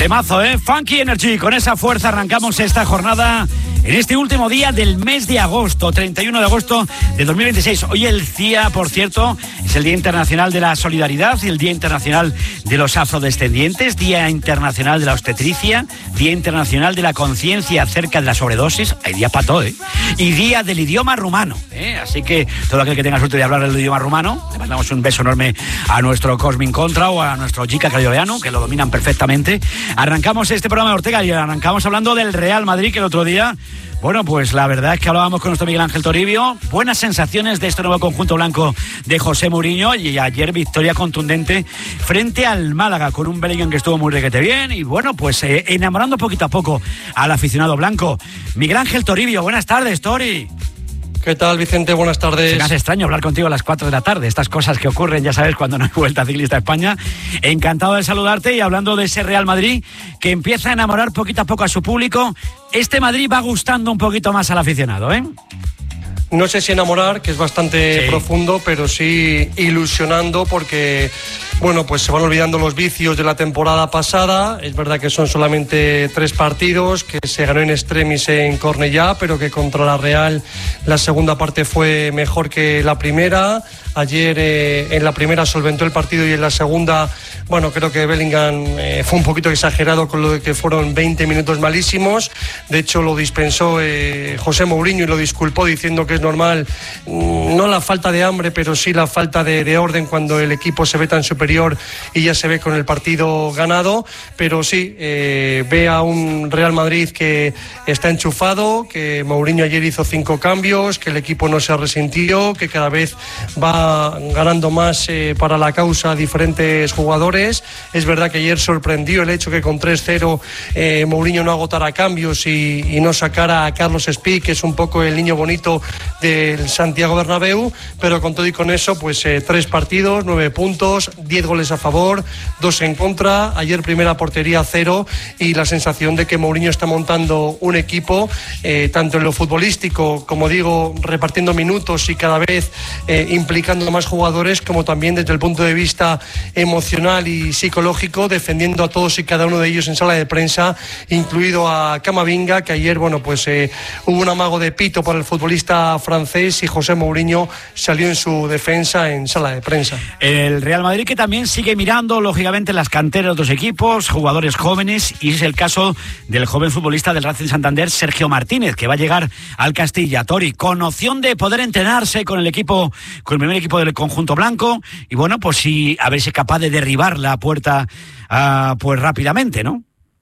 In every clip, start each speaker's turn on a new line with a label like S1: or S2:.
S1: Temazo, Funky Energy. Con esa fuerza arrancamos esta jornada en este último día del mes de agosto, 31 de agosto de 2026. Hoy el día, por cierto, es el Día Internacional de la Solidaridad y el Día Internacional de los Afrodescendientes, Día Internacional de la Obstetricia, Día Internacional de la Conciencia acerca de la sobredosis. Hay día para todo, Y Día del Idioma Rumano, Así que todo aquel que tenga suerte de hablar el idioma rumano, le mandamos un beso enorme a nuestro Cosmin Contra o a nuestro Jica Calloveano, que lo dominan perfectamente. Arrancamos este programa de Ortega y arrancamos hablando del Real Madrid, que el otro día, bueno, pues la verdad es que hablábamos con nuestro Miguel Ángel Toribio. Buenas sensaciones de este nuevo conjunto blanco de José Mourinho, y ayer victoria contundente frente al Málaga con un Bellingham que estuvo muy requete bien y bueno, pues enamorando poquito a poco al aficionado blanco. Miguel Ángel Toribio, buenas tardes, Tori.
S2: ¿Qué tal, Vicente? Buenas tardes.
S1: Se me hace extraño hablar contigo a las 4 de la tarde. Estas cosas que ocurren, ya sabes, cuando no hay Vuelta Ciclista a España. Encantado de saludarte y hablando de ese Real Madrid que empieza a enamorar poquito a poco a su público. Este Madrid va gustando un poquito más al aficionado,
S2: No sé si enamorar, que es bastante profundo, pero sí ilusionando porque, bueno, pues se van olvidando los vicios de la temporada pasada. Es verdad que son solamente 3 partidos, que se ganó en extremis en Cornellá, pero que contra la Real la segunda parte fue mejor que la primera. Ayer en la primera solventó el partido y en la segunda, bueno, creo que Bellingham fue un poquito exagerado con lo de que fueron 20 minutos malísimos. De hecho, lo dispensó José Mourinho y lo disculpó diciendo que es normal, no la falta de hambre, pero sí la falta de orden cuando el equipo se ve tan superior y ya se ve con el partido ganado. Pero sí, ve a un Real Madrid que está enchufado, que Mourinho ayer hizo 5 cambios, que el equipo no se resintió, que cada vez va ganando más para la causa diferentes jugadores. Es verdad que ayer sorprendió el hecho que con 3-0 Mourinho no agotara cambios y no sacara a Carlos Espí, que es un poco el niño bonito del Santiago Bernabéu, pero con todo y con eso, pues 3 partidos, 9 puntos, 10 goles a favor, 2 en contra. Ayer primera portería 0 y la sensación de que Mourinho está montando un equipo, tanto en lo futbolístico, como digo, repartiendo minutos y cada vez implicando más jugadores, como también desde el punto de vista emocional y psicológico, defendiendo a todos y cada uno de ellos en sala de prensa, incluido a Camavinga, que ayer, bueno, pues hubo un amago de pito para el futbolista francés y José Mourinho salió en su defensa en sala de prensa.
S1: El Real Madrid que también sigue mirando, lógicamente, las canteras de otros equipos, jugadores jóvenes, y es el caso del joven futbolista del Racing Santander, Sergio Martínez, que va a llegar al Castilla. Tori, con opción de poder entrenarse con el equipo, con el primer equipo del conjunto blanco, y bueno, pues sí, a ver si es capaz de derribar la puerta pues rápidamente, ¿no?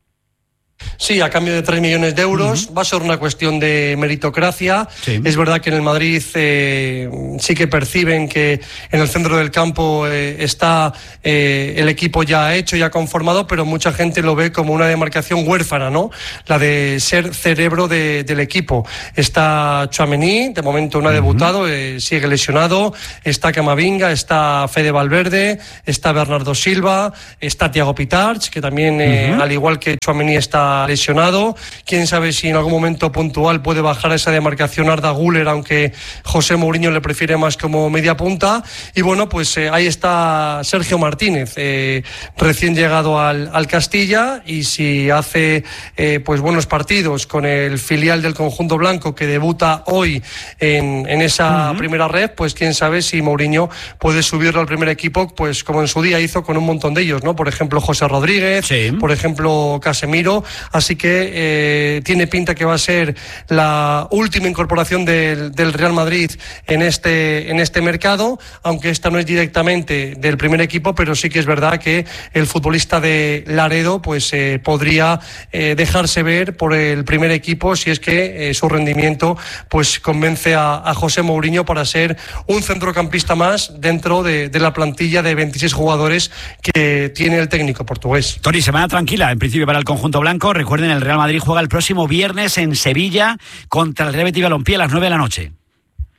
S2: Sí, a cambio de 3 millones de euros. Va a ser una cuestión de meritocracia. Sí. Es verdad que en el Madrid sí que perciben que en el centro del campo está el equipo ya hecho, ya conformado, pero mucha gente lo ve como una demarcación huérfana, ¿no? La de ser cerebro del equipo. Está Tchouaméni, de momento no ha debutado, sigue lesionado. Está Camavinga, está Fede Valverde, está Bernardo Silva, está Thiago Pitarch, que también, al igual que Tchouaméni, está lesionado. Quién sabe si en algún momento puntual puede bajar a esa demarcación Arda Güler, aunque José Mourinho le prefiere más como media punta. Y bueno, pues ahí está Sergio Martínez, recién llegado al Castilla, y si hace pues buenos partidos con el filial del conjunto blanco que debuta hoy en esa primera red, pues quién sabe si Mourinho puede subirlo al primer equipo, pues como en su día hizo con un montón de ellos, ¿no? Por ejemplo, José Rodríguez, por ejemplo, Casemiro. Así que tiene pinta que va a ser la última incorporación del Real Madrid en este mercado, aunque esta no es directamente del primer equipo, pero sí que es verdad que el futbolista de Laredo pues podría dejarse ver por el primer equipo si es que su rendimiento pues convence a José Mourinho para ser un centrocampista más dentro de la plantilla de 26 jugadores que tiene el técnico portugués.
S1: Tony, semana tranquila en principio para el conjunto blanco. Recuerden, el Real Madrid juega el próximo viernes en Sevilla contra el Real Betis Balompié a las 9 de la noche.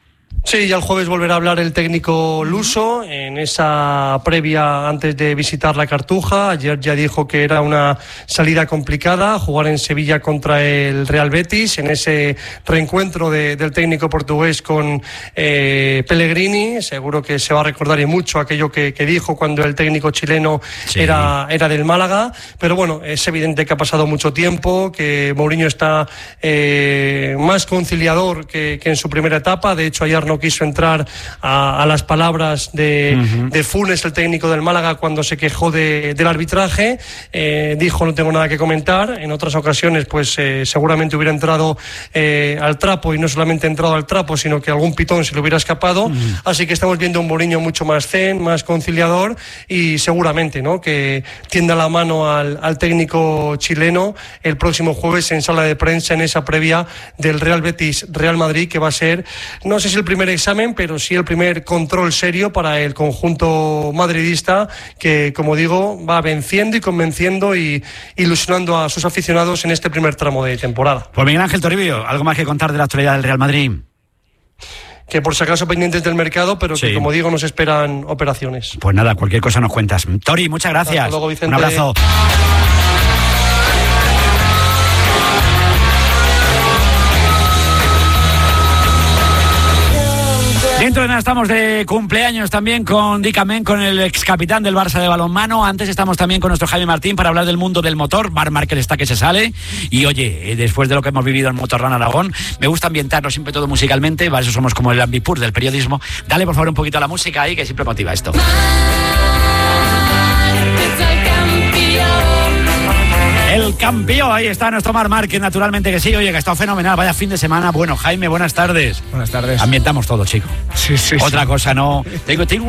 S2: Sí, ya el jueves volverá a hablar el técnico luso en esa previa antes de visitar la Cartuja. Ayer ya dijo que era una salida complicada jugar en Sevilla contra el Real Betis, en ese reencuentro del técnico portugués con Pellegrini. Seguro que se va a recordar y mucho aquello que dijo cuando el técnico chileno era del Málaga. Pero bueno, es evidente que ha pasado mucho tiempo, que Mourinho está más conciliador que en su primera etapa. De hecho, ayer no quiso entrar a las palabras de Funes, el técnico del Málaga, cuando se quejó del arbitraje. Dijo: no tengo nada que comentar. En otras ocasiones pues seguramente hubiera entrado al trapo, y no solamente entrado al trapo, sino que algún pitón se le hubiera escapado. Así que estamos viendo un Mourinho mucho más zen, más conciliador, y seguramente, ¿no?, que tienda la mano al técnico chileno el próximo jueves en sala de prensa, en esa previa del Real Betis Real Madrid, que va a ser, no sé si el primer examen, pero sí el primer control serio para el conjunto madridista, que, como digo, va venciendo y convenciendo y ilusionando a sus aficionados en este primer tramo de temporada.
S1: Pues Miguel Ángel Toribio, ¿algo más que contar de la actualidad del Real Madrid?
S2: Que por si acaso pendientes del mercado, pero que, como digo, nos esperan operaciones.
S1: Pues nada, cualquier cosa nos cuentas. Tori, muchas gracias.
S2: Hasta luego, Vicente.
S1: Un abrazo. Dentro de nada estamos de cumpleaños también con Dicamen, con el ex capitán del Barça de balonmano. Antes estamos también con nuestro Jaime Martín para hablar del mundo del motor. Marc Márquez está que se sale. Y oye, después de lo que hemos vivido en Motorrun Aragón, me gusta ambientarnos siempre todo musicalmente. Para eso somos como el Ambipur del periodismo. Dale por favor un poquito a la música ahí, que siempre motiva esto. El campeón, ahí está nuestro Marc Márquez, naturalmente que sí. Oye, que ha estado fenomenal, vaya fin de semana. Bueno, Jaime, buenas tardes.
S3: Buenas tardes.
S1: Ambientamos todo, chico.
S3: Sí.
S1: Otra cosa no. Tengo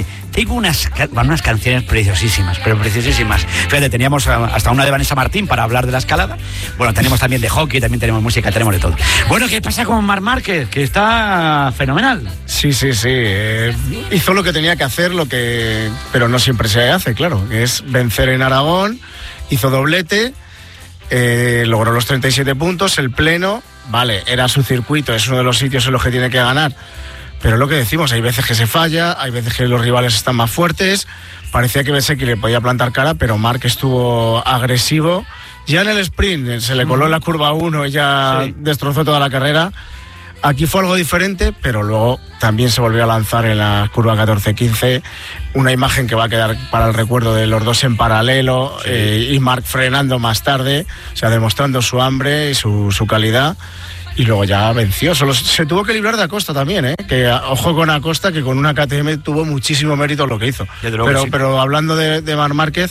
S1: unas canciones preciosísimas, pero preciosísimas. Fíjate, teníamos hasta una de Vanessa Martín para hablar de la escalada. Bueno, tenemos también de hockey, también tenemos música, tenemos de todo. Bueno, ¿qué pasa con Marc Márquez? Que está fenomenal.
S3: Sí. Hizo lo que tenía que hacer, pero no siempre se hace, claro, que es vencer en Aragón. Hizo doblete, logró los 37 puntos, el pleno, vale, era su circuito, es uno de los sitios en los que tiene que ganar, pero lo que decimos, hay veces que se falla, hay veces que los rivales están más fuertes. Parecía que Bezzecchi le podía plantar cara, pero Marc estuvo agresivo. Ya en el sprint se le coló en la curva 1 y ya destrozó toda la carrera. Aquí fue algo diferente, pero luego también se volvió a lanzar en la curva 14-15, una imagen que va a quedar para el recuerdo de los dos en paralelo, y Marc frenando más tarde, o sea, demostrando su hambre y su calidad, y luego ya venció. Solo se tuvo que librar de Acosta también, que ojo con Acosta, que con una KTM tuvo muchísimo mérito lo que hizo. Pero hablando de Marc Márquez,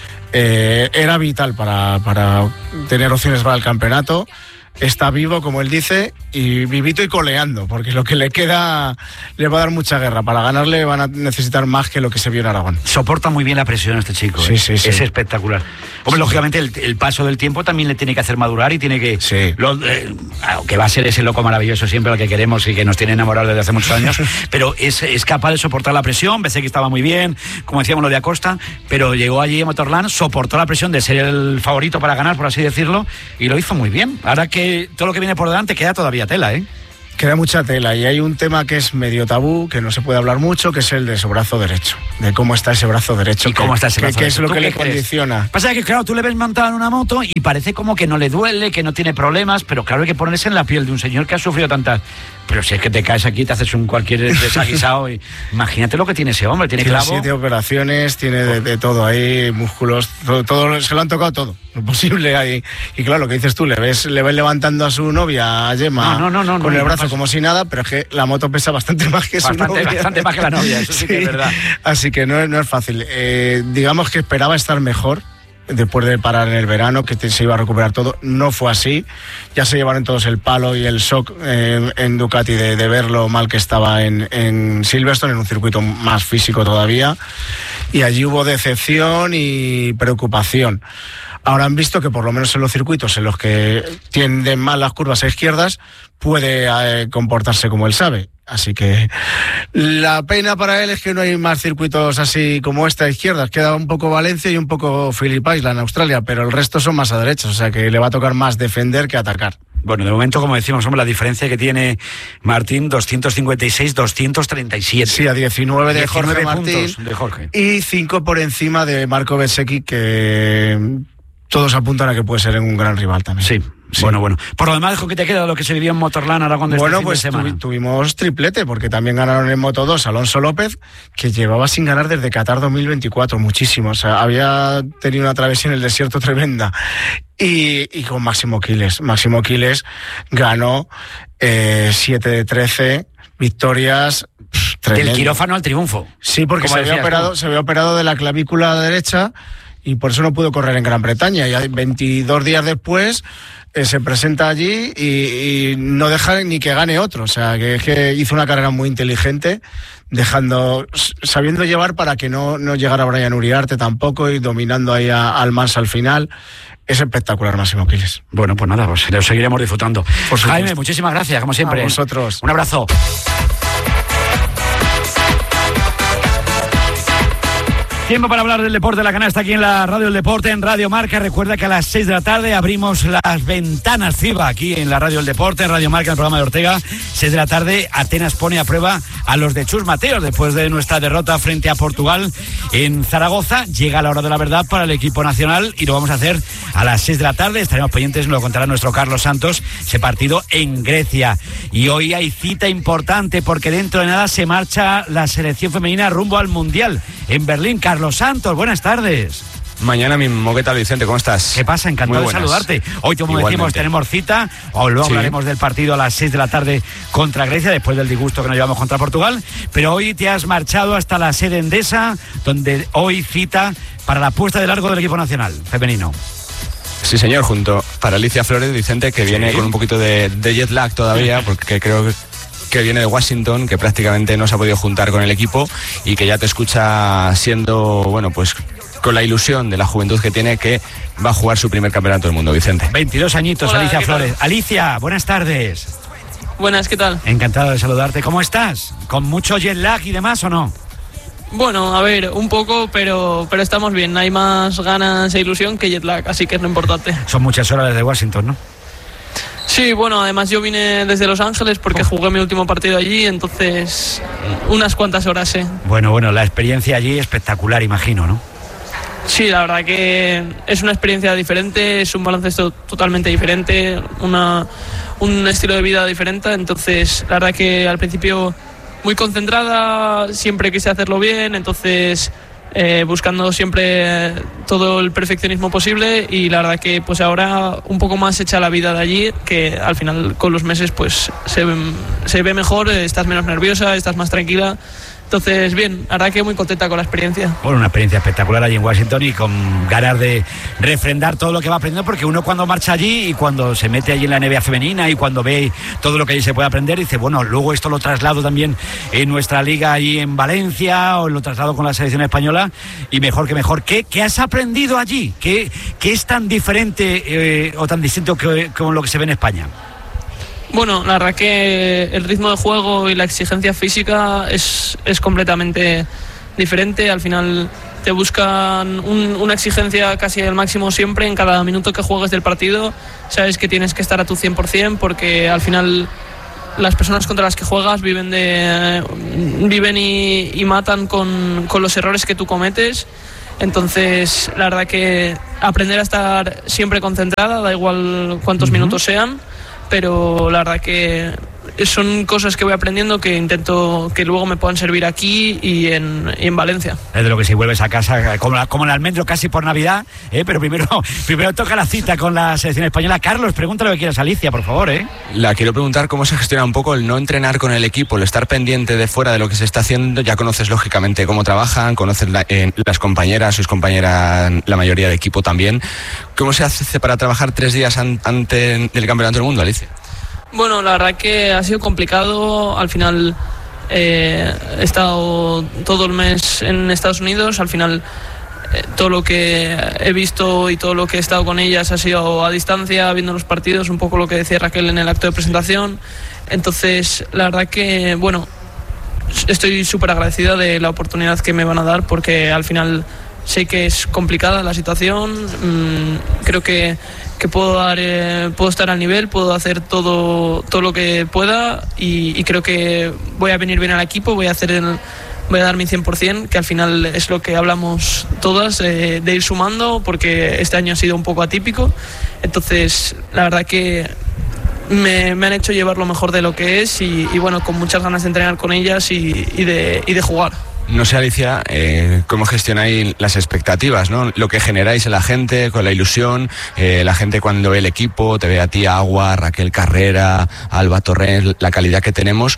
S3: era vital para tener opciones para el campeonato. Está vivo, como él dice, y vivito y coleando, porque lo que le queda le va a dar mucha guerra. Para ganarle van a necesitar más que lo que se vio en Aragón.
S1: Soporta muy bien la presión este chico.
S3: Sí.
S1: Es espectacular. Hombre, lógicamente el paso del tiempo también le tiene que hacer madurar y tiene que... que va a ser ese loco maravilloso siempre, el que queremos y que nos tiene enamorados desde hace muchos años, pero es capaz de soportar la presión. Bezzecchi estaba muy bien, como decíamos lo de Acosta, pero llegó allí a Motorland, soportó la presión de ser el favorito para ganar, por así decirlo, y lo hizo muy bien. Ahora que todo lo que viene por delante queda todavía tela,
S3: Queda mucha tela, y hay un tema que es medio tabú, que no se puede hablar mucho, que es el de su brazo derecho, de cómo está ese brazo derecho.
S1: ¿Y cómo está ese brazo derecho?
S3: ¿Qué es lo que le condiciona?
S1: Pasa que, claro, tú le ves montado en una moto y parece como que no le duele, que no tiene problemas, pero claro, hay que ponerse en la piel de un señor que ha sufrido tantas... Pero si es que te caes aquí, te haces un cualquier desaguisado y imagínate lo que tiene ese hombre, tiene clavo.
S3: 7 operaciones, tiene de todo ahí, músculos, todo, se lo han tocado todo, lo posible ahí. Y claro, lo que dices tú, le ves levantando a su novia, a Gemma, con el brazo como si nada, pero es que la moto pesa bastante más que su novia.
S1: Bastante más que la novia, eso sí que es verdad.
S3: Así que no es fácil. Digamos que esperaba estar mejor después de parar en el verano, que se iba a recuperar todo. No fue así. Ya se llevaron todos el palo y el shock en Ducati de ver lo mal que estaba en Silverstone, en un circuito más físico todavía, y allí hubo decepción y preocupación. Ahora han visto que por lo menos en los circuitos en los que tienden mal las curvas a izquierdas puede comportarse como él sabe. Así que la pena para él es que no hay más circuitos así como esta a izquierdas. Queda un poco Valencia y un poco Phillip Island, Australia, pero el resto son más a derechas, o sea que le va a tocar más defender que atacar.
S1: Bueno, de momento, como decimos, hombre, la diferencia que tiene Martín, 256-237.
S3: Sí, a 19 de Jorge Martín
S1: de Jorge.
S3: Y 5 por encima de Marco Bezzecchi, que todos apuntan a que puede ser un gran rival también.
S1: Sí. Bueno. Por lo demás, ¿qué te queda de lo que se vivió en Motorland Aragón de este fin de semana?
S3: Tuvimos triplete, porque también ganaron en Moto 2 Alonso López, que llevaba sin ganar desde Qatar 2024, muchísimo. O sea, había tenido una travesía en el desierto tremenda. Y con Máximo Quiles. Máximo Quiles ganó 7 de 13 victorias.
S1: Del quirófano al triunfo.
S3: Sí, porque se había operado de la clavícula derecha y por eso no pudo correr en Gran Bretaña. Y 22 días después se presenta allí y no deja ni que gane otro. O sea, que hizo una carrera muy inteligente, sabiendo llevar para que no llegara Brian Uriarte tampoco, y dominando ahí al Mans al final. Es espectacular, Máximo Quiles.
S1: Bueno, pues nada, pues lo seguiremos disfrutando. Jaime, muchísimas gracias, como siempre.
S3: A vosotros.
S1: Un abrazo. Tiempo para hablar del deporte de la canasta aquí en la Radio del Deporte, en Radio Marca. Recuerda que a las 6 de la tarde abrimos las ventanas FIBA aquí en la Radio del Deporte, en Radio Marca, en el programa de Ortega. 6 de la tarde, Atenas pone a prueba a los de Chus Mateos después de nuestra derrota frente a Portugal en Zaragoza. Llega la hora de la verdad para el equipo nacional y lo vamos a hacer a las 6 de la tarde. Estaremos pendientes, nos lo contará nuestro Carlos Santos, ese partido en Grecia. Y hoy hay cita importante porque dentro de nada se marcha la selección femenina rumbo al Mundial en Berlín. Carlos Santos, buenas tardes.
S4: Mañana mismo, ¿qué tal, Vicente? ¿Cómo estás?
S1: ¿Qué pasa? Encantado de saludarte. Hoy, como decimos, tenemos cita, o luego hablaremos del partido a las 6 de la tarde contra Grecia, después del disgusto que nos llevamos contra Portugal, pero hoy te has marchado hasta la sede Endesa, donde hoy cita para la puesta de largo del equipo nacional femenino.
S4: Sí, señor, junto para Alicia Flores, Vicente, que viene con un poquito de jet lag todavía, porque creo que viene de Washington, que prácticamente no se ha podido juntar con el equipo y que ya te escucha siendo, bueno, pues con la ilusión de la juventud que tiene, que va a jugar su primer campeonato del mundo, Vicente.
S1: 22 añitos. Hola, Alicia Flores. Alicia, buenas tardes.
S5: Buenas, ¿qué tal?
S1: Encantado de saludarte. ¿Cómo estás? ¿Con mucho jet lag y demás o no?
S5: Bueno, a ver, un poco, pero estamos bien. Hay más ganas e ilusión que jet lag, así que es lo importante.
S1: Son muchas horas desde Washington, ¿no?
S5: Sí, bueno, además yo vine desde Los Ángeles porque jugué mi último partido allí, entonces unas cuantas horas, sí.
S1: Bueno, la experiencia allí espectacular, imagino, ¿no?
S5: Sí, la verdad que es una experiencia diferente, es un baloncesto totalmente diferente, un estilo de vida diferente, entonces la verdad que al principio muy concentrada, siempre quise hacerlo bien, entonces buscando siempre todo el perfeccionismo posible, y la verdad que pues ahora un poco más hecha la vida de allí, que al final con los meses pues se ve mejor, estás menos nerviosa, estás más tranquila. Entonces, bien, la verdad que muy contenta con la experiencia.
S1: Bueno, una experiencia espectacular allí en Washington y con ganas de refrendar todo lo que va aprendiendo, porque uno cuando marcha allí y cuando se mete allí en la NBA femenina y cuando ve todo lo que allí se puede aprender, dice, bueno, luego esto lo traslado también en nuestra liga allí en Valencia, o lo traslado con la selección española, y mejor que mejor. ¿Qué has aprendido allí? ¿Qué es tan diferente o tan distinto con lo que se ve en España?
S5: Bueno, la verdad que el ritmo de juego y la exigencia física es completamente diferente. Al final te buscan una exigencia casi al máximo siempre en cada minuto que juegues del partido. Sabes que tienes que estar a tu 100%, porque al final las personas contra las que juegas viven y matan con los errores que tú cometes. Entonces, la verdad que aprender a estar siempre concentrada, da igual cuántos minutos sean, pero la verdad que son cosas que voy aprendiendo, que intento que luego me puedan servir aquí y en Valencia. Es de lo que si vuelves a casa como el almendro casi por Navidad, pero primero toca la cita con la selección española. Carlos, pregunta lo que quieras a Alicia, por favor.
S4: La quiero preguntar cómo se gestiona un poco el no entrenar con el equipo, el estar pendiente de fuera de lo que se está haciendo. Ya conoces lógicamente cómo trabajan, conoces las compañeras, sus compañeras, la mayoría de equipo también. ¿Cómo se hace para trabajar 3 días antes del Campeonato del Mundo, Alicia? Bueno, la verdad que ha sido complicado. Al final he estado todo el mes en Estados Unidos. Al final todo lo que he visto y todo lo que he estado con ellas ha sido a distancia, viendo los partidos, un poco lo que decía Raquel en el acto de presentación. Entonces, la verdad que, bueno, estoy súper agradecida de la oportunidad que me van a dar, porque al final
S5: sé que es complicada la situación, creo que puedo estar al nivel, puedo hacer todo lo que pueda y creo que voy a venir bien al equipo, voy a dar mi 100%, que al final es lo que hablamos todas, de ir sumando, porque este año ha sido un poco atípico. Entonces, la verdad que me han hecho llevar lo mejor de lo que es y bueno, con muchas ganas de entrenar con ellas y de jugar.
S4: No sé, Alicia, cómo gestionáis las expectativas, ¿no? Lo que generáis en la gente, con la ilusión, la gente cuando ve el equipo, te ve a ti, Agua, Raquel Carrera, Alba Torrens, la calidad que tenemos.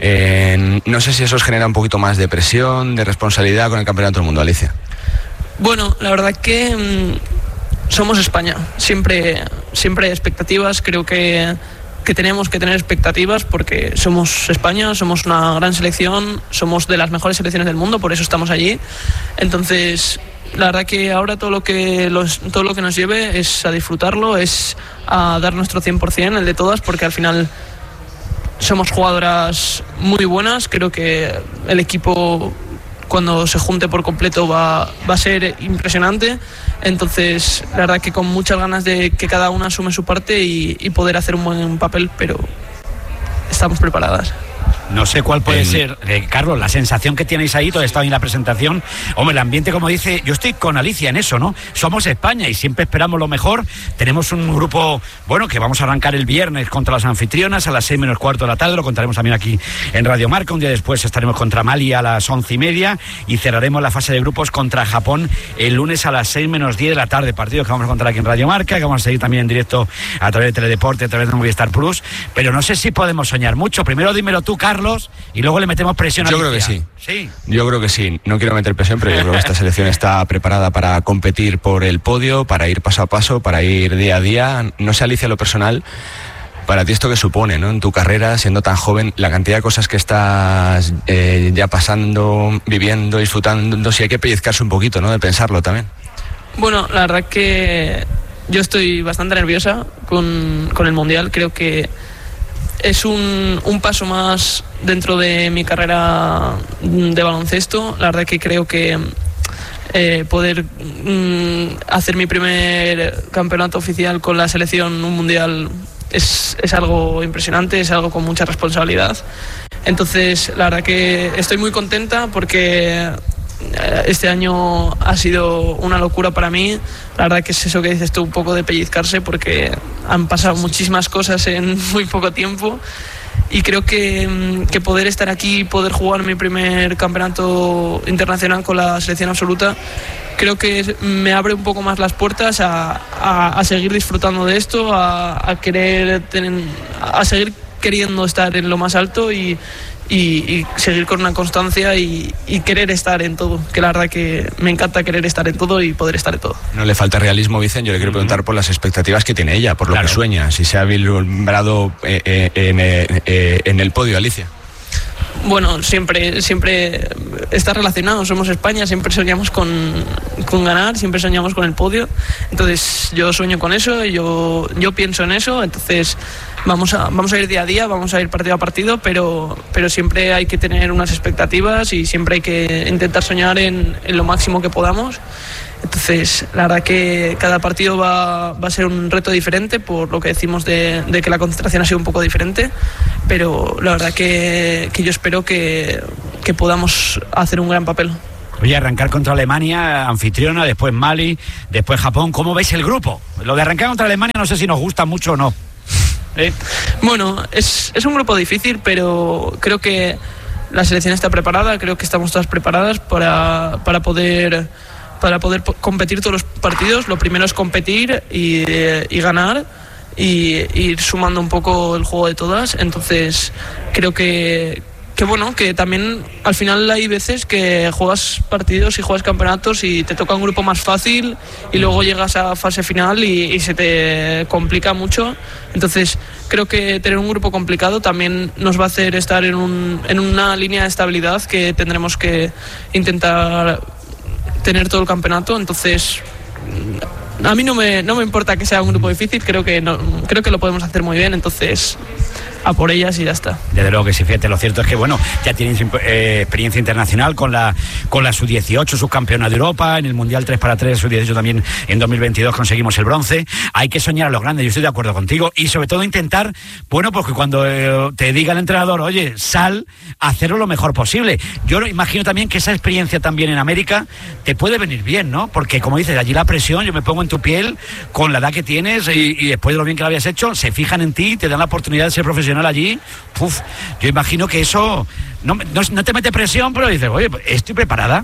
S4: No sé si eso os genera un poquito más de presión, de responsabilidad con el Campeonato del Mundo, Alicia.
S5: Bueno, la verdad que somos España, siempre hay expectativas, creo que tenemos que tener expectativas porque somos España, somos una gran selección, somos de las mejores selecciones del mundo, por eso estamos allí. Entonces, la verdad que ahora todo lo que nos lleve es a disfrutarlo, es a dar nuestro 100%, el de todas, porque al final somos jugadoras muy buenas. Creo que el equipo, cuando se junte por completo, va a ser impresionante. Entonces, la verdad que con muchas ganas de que cada una asume su parte y poder hacer un buen papel, pero estamos preparadas.
S1: No sé cuál puede ser, Carlos, la sensación que tenéis ahí, todo estado en la presentación. Hombre, el ambiente, como dice, yo estoy con Alicia en eso, ¿no? Somos España y siempre esperamos lo mejor. Tenemos un grupo, bueno, que vamos a arrancar el viernes contra las anfitrionas a las 6 menos cuarto de la tarde, lo contaremos también aquí en Radio Marca. Un día después estaremos contra Mali a las 11:30 y cerraremos la fase de grupos contra Japón el lunes a las 6 menos 10 de la tarde. Partido que vamos a contar aquí en Radio Marca, que vamos a seguir también en directo a través de Teledeporte, a través de Movistar Plus. Pero no sé si podemos soñar mucho. Primero dímelo tú, Carlos, y luego le metemos presión a Alicia.
S4: Yo creo que sí.
S1: ¿Sí?
S4: Yo creo que sí. No quiero meter presión, pero yo creo que esta selección está preparada para competir por el podio, para ir paso a paso, para ir día a día. No sé, Alicia, lo personal, para ti esto que supone, ¿no? En tu carrera, siendo tan joven, la cantidad de cosas que estás ya pasando, viviendo, disfrutando, si hay que pellizcarse un poquito, ¿no? De pensarlo también.
S5: Bueno, la verdad que yo estoy bastante nerviosa con el Mundial. Creo que es un paso más dentro de mi carrera de baloncesto. La verdad que creo que poder hacer mi primer campeonato oficial con la selección, un mundial, es algo impresionante, es algo con mucha responsabilidad. Entonces, la verdad que estoy muy contenta porque este año ha sido una locura para mí. La verdad que es eso que dices tú, un poco de pellizcarse, porque han pasado muchísimas cosas en muy poco tiempo y creo que poder estar aquí, poder jugar mi primer campeonato internacional con la selección absoluta, creo que me abre un poco más las puertas a seguir disfrutando de esto, a seguir queriendo estar en lo más alto y seguir con una constancia y querer estar en todo, que la verdad que me encanta querer estar en todo y poder estar en todo.
S4: No le falta realismo, Vicen. Yo le quiero preguntar por las expectativas que tiene ella, por lo que sueña, si se ha vislumbrado en el podio, Alicia.
S5: Bueno, siempre está relacionado, somos España, siempre soñamos con ganar, siempre soñamos con el podio. Entonces yo sueño con eso, yo pienso en eso. Entonces vamos a ir día a día, vamos a ir partido a partido, pero siempre hay que tener unas expectativas y siempre hay que intentar soñar en lo máximo que podamos. Entonces, la verdad que cada partido va a ser un reto diferente, por lo que decimos de que la concentración ha sido un poco diferente, pero la verdad que yo espero que podamos hacer un gran papel.
S1: Oye, arrancar contra Alemania, anfitriona, después Mali, después Japón. ¿Cómo veis el grupo? Lo de arrancar contra Alemania no sé si nos gusta mucho o no.
S5: Bueno, es un grupo difícil, pero creo que la selección está preparada, creo que estamos todas preparadas para poder competir todos los partidos. Lo primero es competir y ganar y ir sumando un poco el juego de todas. Entonces creo que bueno, que también al final hay veces que juegas partidos y juegas campeonatos y te toca un grupo más fácil y luego llegas a fase final y se te complica mucho. Entonces creo que tener un grupo complicado también nos va a hacer estar en una línea de estabilidad que tendremos que intentar tener todo el campeonato. Entonces a mí no me importa que sea un grupo difícil, creo que lo podemos hacer muy bien. Entonces a por ellas y ya está.
S1: Desde luego que sí, fíjate, lo cierto es que bueno, ya tienes experiencia internacional con la sub-18, subcampeona de Europa, en el Mundial 3x3 sub-18 también en 2022 conseguimos el bronce. Hay que soñar a lo grande, yo estoy de acuerdo contigo, y sobre todo intentar, bueno, porque cuando te diga el entrenador, oye, sal, hacerlo lo mejor posible. Yo imagino también que esa experiencia también en América te puede venir bien, ¿no? Porque como dices, allí la presión, yo me pongo en tu piel con la edad que tienes y después de lo bien que lo habías hecho, se fijan en ti, te dan la oportunidad de ser profesional allí. Uf, yo imagino que eso no te mete presión, pero dices, oye, estoy preparada.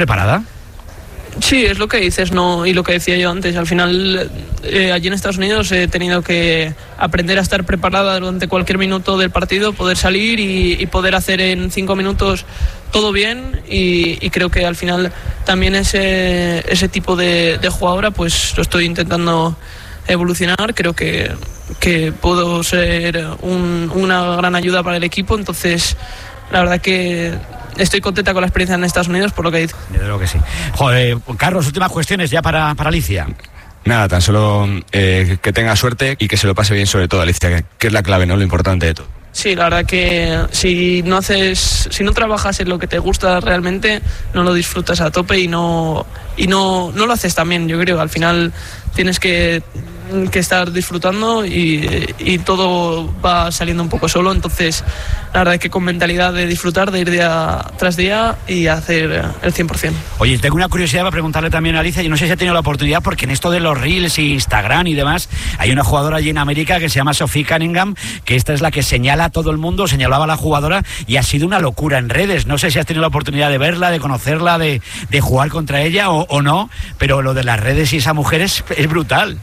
S5: Sí, es lo que dices, ¿no? Y lo que decía yo antes, al final allí en Estados Unidos he tenido que aprender a estar preparada durante cualquier minuto del partido, poder salir y poder hacer en 5 minutos todo bien, y creo que al final también ese tipo de jugadora pues lo estoy intentando evolucionar. Creo que puedo ser una gran ayuda para el equipo, entonces la verdad que estoy contenta con la experiencia en Estados Unidos por lo que he dicho.
S1: Desde luego que sí. Joder, Carlos, últimas cuestiones ya para Alicia.
S4: Nada, tan solo que tenga suerte y que se lo pase bien, sobre todo, Alicia, que es la clave, ¿no? Lo importante de todo.
S5: Sí, la verdad que si no trabajas en lo que te gusta realmente, no lo disfrutas a tope y no lo haces tan bien, yo creo. Al final tienes que estar disfrutando y todo va saliendo un poco solo, entonces la verdad es que con mentalidad de disfrutar, de ir día tras día y hacer el 100%.
S1: Oye, tengo una curiosidad para preguntarle también a Alicia, yo no sé si ha tenido la oportunidad, porque en esto de los Reels y Instagram y demás, hay una jugadora allí en América que se llama Sophie Cunningham, que esta es la que señala a todo el mundo, señalaba a la jugadora, y ha sido una locura en redes. No sé si has tenido la oportunidad de verla, de conocerla, de jugar contra ella o no, pero lo de las redes y esa mujer es brutal.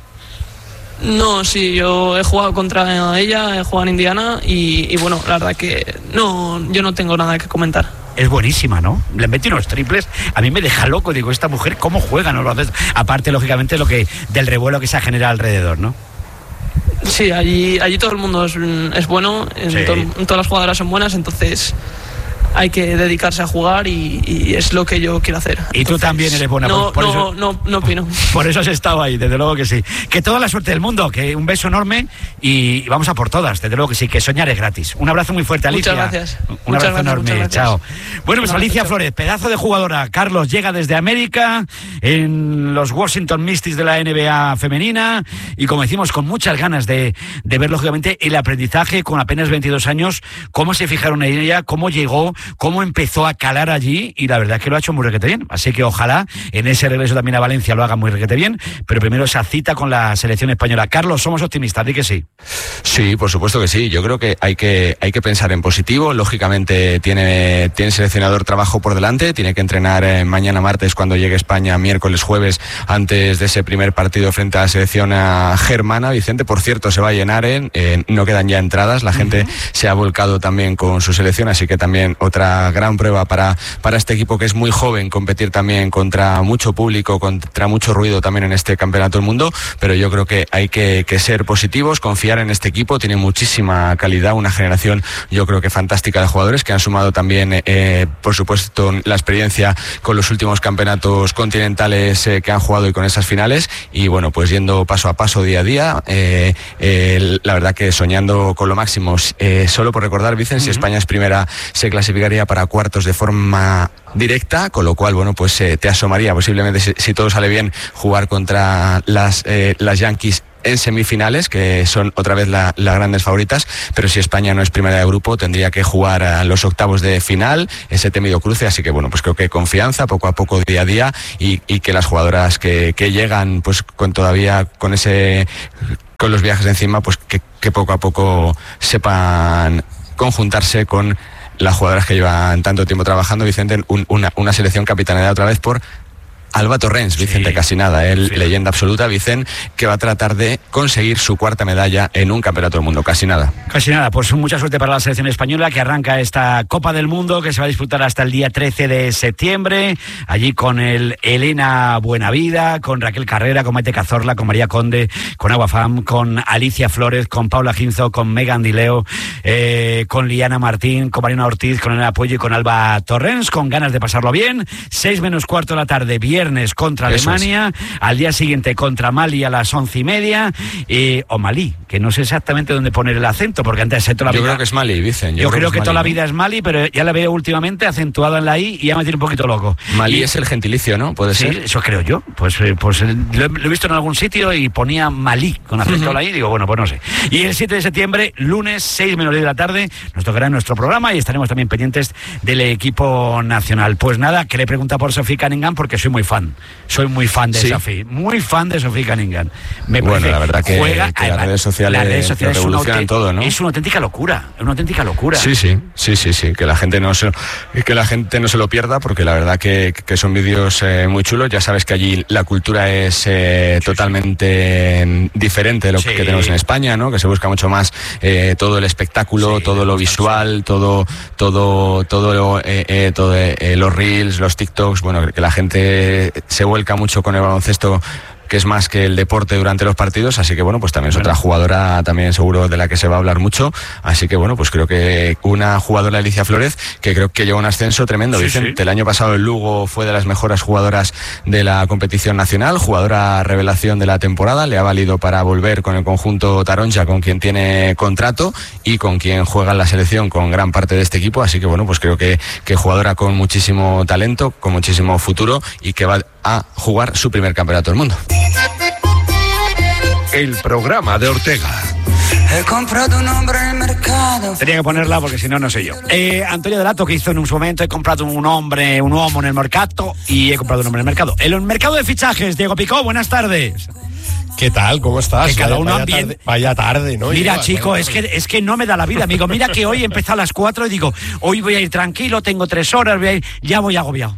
S5: No, sí, yo he jugado contra ella, he jugado en Indiana y bueno, la verdad que yo no tengo nada que comentar.
S1: Es buenísima, ¿no? Le mete unos triples, a mí me deja loco, digo, esta mujer, ¿cómo juega? No lo hace. Aparte, lógicamente, del revuelo que se genera alrededor, ¿no?
S5: Sí, allí todo el mundo es bueno,
S1: sí.
S5: Todas las jugadoras son buenas, entonces hay que dedicarse a jugar y es lo que yo quiero hacer. Y
S1: entonces, tú también eres buena.
S5: No opino.
S1: Por eso has estado ahí, desde luego que sí. Que toda la suerte del mundo, que un beso enorme y vamos a por todas, desde luego que sí, que soñar es gratis. Un abrazo muy fuerte, Alicia.
S5: Muchas gracias.
S1: Un abrazo enorme, chao. Bueno, pues Alicia Flores, pedazo de jugadora. Carlos llega desde América, en los Washington Mystics de la NBA femenina, y como decimos, con muchas ganas de ver, lógicamente, el aprendizaje con apenas 22 años, cómo se fijaron en ella, cómo llegó, cómo empezó a calar allí, y la verdad es que lo ha hecho muy requete bien. Así que ojalá en ese regreso también a Valencia lo haga muy requete bien, pero primero esa cita con la selección española. Carlos, somos optimistas, di que sí.
S4: Sí, por supuesto que sí. Yo creo que hay que pensar en positivo. Lógicamente tiene seleccionador trabajo por delante, tiene que entrenar mañana martes cuando llegue a España, miércoles, jueves, antes de ese primer partido frente a la selección germana. Vicente, por cierto, se va a llenar, no quedan ya entradas, la gente se ha volcado también con su selección, así que también otra gran prueba para este equipo, que es muy joven, competir también contra mucho público, contra mucho ruido también en este campeonato del mundo. Pero yo creo que hay que ser positivos, confiar en este equipo, tiene muchísima calidad, una generación yo creo que fantástica de jugadores que han sumado también por supuesto la experiencia con los últimos campeonatos continentales que han jugado y con esas finales, y bueno, pues yendo paso a paso, día a día, la verdad que soñando con lo máximo. Solo por recordar, Vicen, si España es primera, se clasificaría para cuartos de forma directa, con lo cual, bueno, pues te asomaría posiblemente, si todo sale bien, jugar contra las Yankees en semifinales, que son otra vez las grandes favoritas. Pero si España no es primera de grupo, tendría que jugar a los octavos de final, ese temido cruce. Así que bueno, pues creo que confianza, poco a poco, día a día, y que las jugadoras que llegan pues con los viajes encima, pues que poco a poco sepan conjuntarse con las jugadoras que llevan tanto tiempo trabajando. Vicente, una selección capitaneada otra vez por Alba Torrens, Vicente, sí, casi nada, leyenda absoluta, Vicente, que va a tratar de conseguir su cuarta medalla en un campeonato del mundo, casi nada.
S1: Casi nada, pues mucha suerte para la selección española, que arranca esta Copa del Mundo, que se va a disputar hasta el día 13 de septiembre, allí con Elena Buenavida, con Raquel Carrera, con Maite Cazorla, con María Conde, con Agua Fam, con Alicia Flores, con Paula Ginzo, con Megan Dileo, con Liana Martín, con Mariana Ortiz, con Elena Puello y con Alba Torrens, con ganas de pasarlo bien. 6 menos cuarto de la tarde, viernes viernes contra Alemania, al día siguiente contra Mali a las 11:30, o Malí, que no sé exactamente dónde poner el acento, porque antes toda la vida...
S4: Yo creo que es Mali, dicen.
S1: Yo creo que toda la vida es Mali, pero ya la veo últimamente acentuada en la I y ya me tiene un poquito loco.
S4: Malí es el gentilicio, ¿no? ¿Puede ser?
S1: Sí, eso creo yo. Pues lo he visto en algún sitio y ponía Malí con acento en la I, digo, bueno, pues no sé. Y el 7 de septiembre, lunes, 6:10 de la tarde, nos tocará nuestro programa y estaremos también pendientes del equipo nacional. Pues nada, que le pregunta por Sophie Cunningham porque soy muy fan de Sophie, muy fan de Sophie Cunningham.
S4: Bueno, la verdad que las redes sociales revolucionan todo, ¿no?
S1: Es una auténtica locura,
S4: Sí, que la gente no se lo pierda, porque la verdad que son vídeos muy chulos. Ya sabes que allí la cultura es totalmente diferente de lo que tenemos en España, ¿no? Que se busca mucho más todo el espectáculo, todo lo visual, todo los reels, los TikToks. Bueno, que la gente se vuelca mucho con el baloncesto, que es más que el deporte durante los partidos, así que bueno, pues también es otra jugadora también seguro de la que se va a hablar mucho, así que bueno, pues creo que una jugadora, Alicia Flórez, que creo que lleva un ascenso tremendo. Vicente, el año pasado el Lugo fue de las mejores jugadoras de la competición nacional, jugadora revelación de la temporada, le ha valido para volver con el conjunto Taronja, con quien tiene contrato y con quien juega en la selección con gran parte de este equipo, así que bueno, pues creo que jugadora con muchísimo talento, con muchísimo futuro y que va a jugar su primer campeonato del mundo.
S6: El programa de Ortega.
S7: He comprado un hombre en el mercado.
S1: Tenía que ponerla porque si no, no sé yo. Antonio Delato, que hizo en un momento, he comprado un uomo en el mercado y he comprado un hombre en el mercado. El mercado de fichajes, Diego Picó, buenas tardes.
S8: ¿Qué tal? ¿Cómo estás?
S1: Que cada uno bien.
S8: Vaya tarde, ¿no?
S1: Mira, chico, es que no me da la vida, amigo. Mira que hoy he empezado a las 4 y digo, hoy voy a ir tranquilo, tengo 3 horas, ya voy agobiado.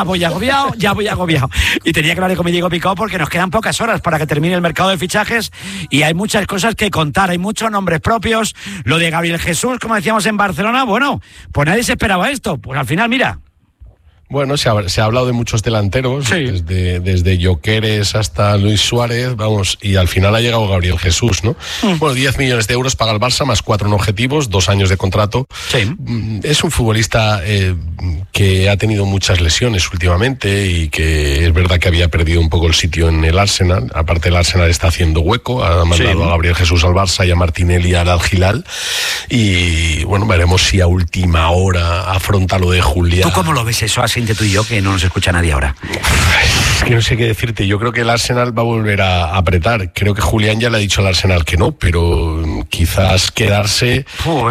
S1: Y tenía que hablar con mi Diego Picó porque nos quedan pocas horas para que termine el mercado de fichajes y hay muchas cosas que contar, hay muchos nombres propios. Lo de Gabriel Jesús, como decíamos en Barcelona, bueno, pues nadie se esperaba esto. Pues al final, mira.
S8: Bueno, se ha hablado de muchos delanteros, desde Lloqueres hasta Luis Suárez, vamos, y al final ha llegado Gabriel Jesús, ¿no? Bueno, 10 millones de euros paga el Barça, más 4 en objetivos, 2 años de contrato. Sí. Es un futbolista que ha tenido muchas lesiones últimamente y que es verdad que había perdido un poco el sitio en el Arsenal. Aparte, el Arsenal está haciendo hueco, ha mandado a Gabriel Jesús al Barça y a Martinelli al Al-Hilal. Y bueno, veremos si a última hora afronta lo de Julián.
S1: ¿Tú cómo lo ves eso así? Tú y yo, que no nos escucha nadie ahora.
S8: Es que no sé qué decirte. Yo creo que el Arsenal va a volver a apretar. Creo que Julián ya le ha dicho al Arsenal que no, pero quizás quedarse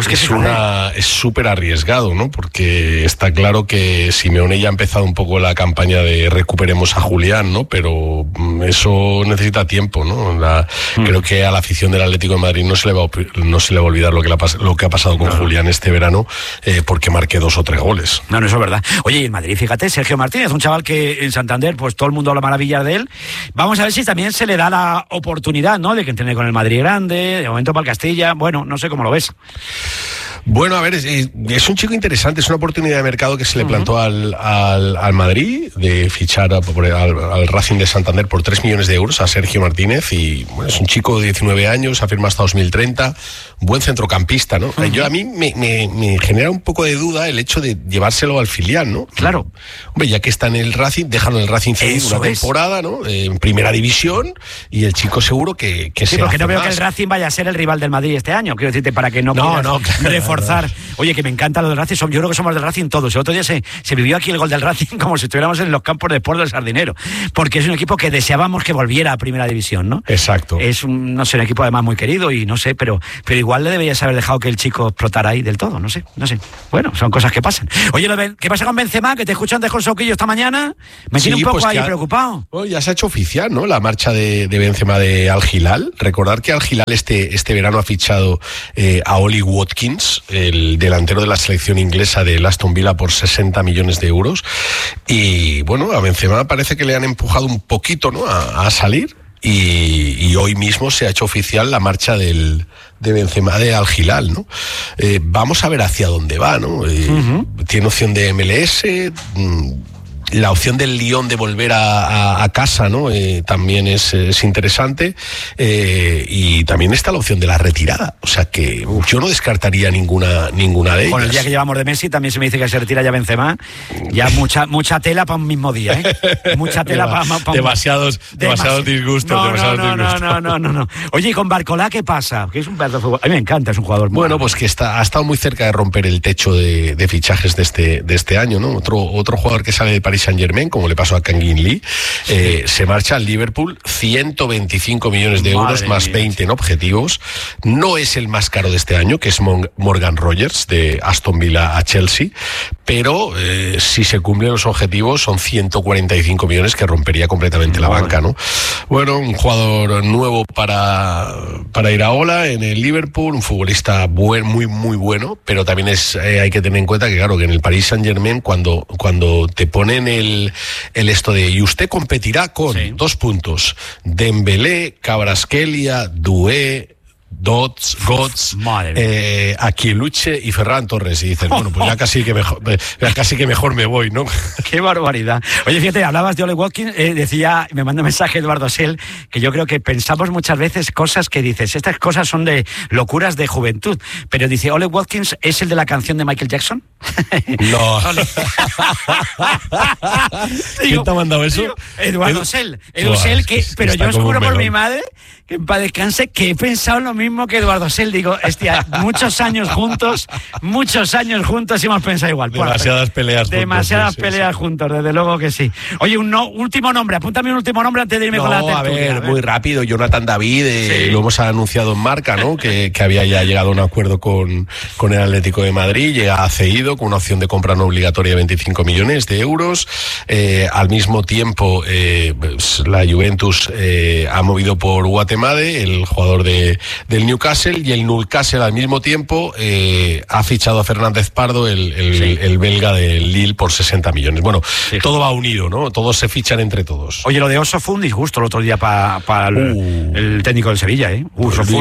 S8: es súper arriesgado, ¿no? Porque está claro que Simeone ya ha empezado un poco la campaña de recuperemos a Julián, ¿no? Pero eso necesita tiempo, ¿no? Creo que a la afición del Atlético de Madrid no se le va a olvidar lo que ha pasado con Julián este verano, porque marque 2 o 3 goles.
S1: No, eso es verdad. Oye, y en Madrid, fíjate, Sergio Martínez, un chaval que en Santander, pues todo el mundo habla maravillas de él. Vamos a ver si también se le da la oportunidad, ¿no? De que entrene con el Madrid grande, de momento para el Castilla. Bueno, no sé cómo lo ves.
S8: Bueno, a ver, es un chico interesante, es una oportunidad de mercado que se le plantó al Madrid de fichar al Racing de Santander por 3 millones de euros a Sergio Martínez y bueno, es un chico de 19 años, ha firmado hasta 2030, buen centrocampista, ¿no? A mí me genera un poco de duda el hecho de llevárselo al filial, ¿no?
S1: Claro.
S8: Hombre, ya que está en el Racing, déjalo en el Racing una temporada, ¿no? En primera división y el chico seguro que
S1: sí, porque no veo que el Racing vaya a ser el rival del Madrid este año, quiero decirte, para que no reforzar. Oye, que me encanta lo del Racing, yo creo que somos del Racing todos. El otro día se vivió aquí el gol del Racing como si estuviéramos en los campos de Sport del Sardinero, porque es un equipo que deseábamos que volviera a primera división, ¿no?
S8: Exacto.
S1: Es un equipo además muy querido y no sé, pero igual le deberías haber dejado que el chico explotara ahí del todo, no sé. Bueno, son cosas que pasan. Oye, ¿qué pasa con Benzema? Que te escuchan de Soquillo esta mañana. Me tiene un poco ahí preocupado.
S8: Ya se ha hecho oficial, ¿no? La marcha de Benzema de Al-Hilal. Recordar que Al-Hilal este verano ha fichado a Oli Watkins, el delantero de la selección inglesa de Aston Villa, por 60 millones de euros. Y bueno, a Benzema parece que le han empujado un poquito, ¿no? a salir. Y hoy mismo se ha hecho oficial la marcha de Benzema de Al-Hilal, ¿no? Vamos a ver hacia dónde va, ¿no? Tiene opción de MLS. La opción del Lyon de volver a casa, ¿no? También es interesante. Y también está la opción de la retirada. O sea que yo no descartaría ninguna de ellas.
S1: Con el día que llevamos de Messi también se me dice que se retira ya Benzema. Ya mucha tela para un mismo día, ¿eh? Mucha tela para
S8: demasiados disgustos.
S1: No. Oye, ¿y con Barcolá qué pasa? Que es un pedazo de fútbol. A mí me encanta, es un jugador muy
S8: pues que ha estado muy cerca de romper el techo de fichajes de este año, ¿no? Otro jugador que sale del Paris Saint-Germain, como le pasó a Kangin Lee, se marcha al Liverpool, 125 millones de euros más 20 en objetivos. No es el más caro de este año, que es Morgan Rogers, de Aston Villa a Chelsea, pero si se cumplen los objetivos son 145 millones, que rompería completamente la banca, ¿no? Bueno, un jugador nuevo para Iraola en el Liverpool, un futbolista muy bueno, pero también hay que tener en cuenta que, claro, que en el Paris Saint-Germain, cuando te ponen el esto de y usted competirá con 2 puntos, Dembélé, Kvaratskhelia, Doué, Götze, Aquiluche y Ferran Torres, y dicen, bueno, pues ya casi que mejor me voy, ¿no?
S1: Qué barbaridad. Oye, fíjate, hablabas de Ole Watkins, me manda un mensaje Eduardo Sell, que yo creo que pensamos muchas veces cosas que dices, estas cosas son de locuras de juventud, pero dice, Ole Watkins es el de la canción de Michael Jackson.
S8: No. ¿Quién te ha mandado eso?
S1: Eduardo Sell, pero yo os juro por mi madre, que en paz descanse, que he pensado lo mismo que Eduardo Sell. Digo, hostia, muchos años juntos y hemos pensado igual.
S8: Demasiadas peleas
S1: juntos, desde luego que sí. Oye, último nombre, apúntame un último nombre antes de irme con la tertulia.
S8: A ver, muy rápido, Jonathan David, lo hemos anunciado en Marca, ¿no? que había ya llegado a un acuerdo con el Atlético de Madrid, llega cedido con una opción de compra no obligatoria de 25 millones de euros. Al mismo tiempo, la Juventus ha movido por Guatemala el jugador del Newcastle, y el Newcastle al mismo tiempo ha fichado a Fernández Pardo, el belga del Lille, por 60 millones. Bueno, todo va unido, ¿no? Todos se fichan entre todos.
S1: Oye, lo de Oso fue un disgusto el otro día para el técnico del Sevilla, ¿eh?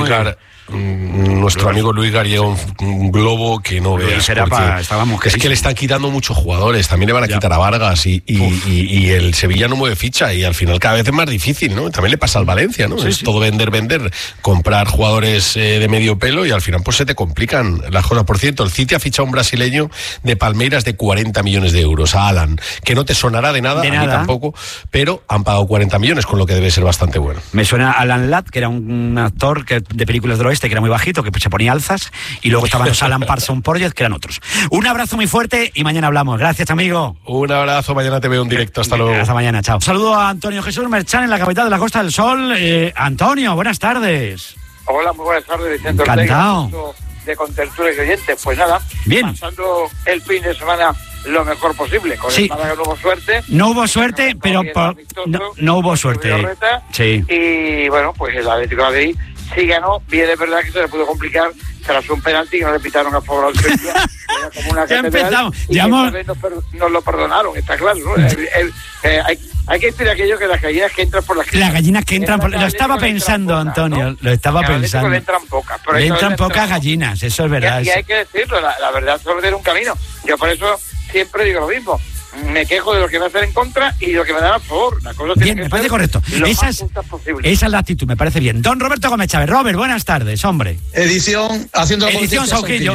S8: Nuestro amigo Luis Gar llega un globo que no veas. Es que le están quitando muchos jugadores, también le van a quitar a Vargas y el Sevilla no mueve ficha, y al final cada vez es más difícil, ¿no? También le pasa al Valencia, ¿no? Es todo vender, comprar jugadores de medio pelo, y al final pues se te complican las cosas. Por cierto, el City ha fichado a un brasileño de Palmeiras de 40 millones de euros, a Alan, que no te sonará de nada, a mí tampoco, pero han pagado 40 millones, con lo que debe ser bastante bueno.
S1: Me suena a Alan Ladd, que era un actor de películas del oeste, que era muy bajito, que se ponía alzas, y luego estaban los Alan Parsons Project, que eran otros. Un abrazo muy fuerte y mañana hablamos. Gracias, amigo.
S8: Un abrazo, mañana te veo en directo. Hasta luego.
S1: Hasta mañana, chao. Saludo a Antonio Jesús Merchán en la capital de la Costa del Sol. Antonio, buenas tardes.
S6: Hola, muy buenas tardes, Vicente.
S1: Encantado.
S6: De contertulios y oyentes. Pues nada,
S1: bien,
S6: pasando el fin de semana lo mejor posible. Con el Málaga no hubo suerte.
S1: No hubo suerte, pero no hubo suerte. Sí.
S6: Y bueno, pues el Atlético de Madrid sí ganó. Bien, es verdad que se le pudo complicar tras un penalti que no le pitaron a favor al Sevilla. Era como una
S1: ya empezamos.
S6: Nos lo perdonaron, está claro, ¿no? Hay que decir aquello que las gallinas que entran por las
S1: Las gallinas que entran por... Lo estaba pensando, pocas, Antonio, ¿no? Lo estaba pensando.
S6: Le entran pocas.
S1: Le entran pocas gallinas, eso es verdad.
S6: Y hay que decirlo, la verdad solo tiene un camino. Yo por eso siempre digo lo mismo. Me quejo de lo que me hacen en contra y de lo que me dan a favor. La cosa
S1: bien, me parece correcto. Esa es la actitud, me parece bien. Don Roberto Gómez Chávez. Robert, buenas tardes, hombre.
S9: Edición
S1: Sauquillo.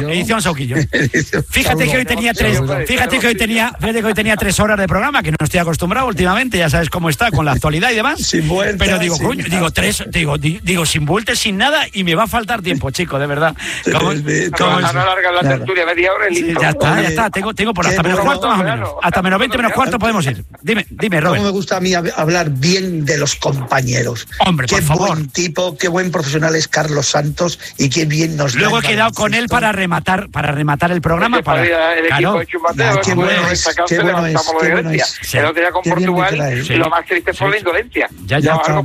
S1: Fíjate que hoy tenía hoy tenía 3 horas de programa, que no estoy acostumbrado últimamente, ya sabes cómo está con la actualidad y demás.
S9: Sin vuelta,
S1: pero digo, coño, digo sin vueltas, sin nada, y me va a faltar tiempo, chico, de verdad.
S6: Ahora alarga la tertulia media hora y listo.
S1: Ya está. Tengo por hasta menos cuarto más o menos. Hasta menos 20 menos cuarto podemos ir. Dime, Robert.
S9: Me gusta a mí hablar bien de los compañeros.
S1: Hombre, por favor.
S9: Qué buen tipo, qué buen profesional es Carlos Santos, y qué bien nos
S1: Luego he quedado con él para rematar el programa.
S9: Qué bueno es.
S6: El otro día con Portugal, lo más triste fue la indolencia.
S1: Ya